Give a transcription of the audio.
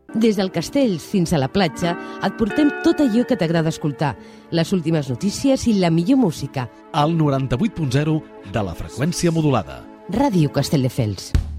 Des del Castells fins a la platja et portem tot allò que t'agrada escoltar, les últimes notícies i la millor música. Al 98.0 de la freqüència modulada. Ràdio Castelldefels.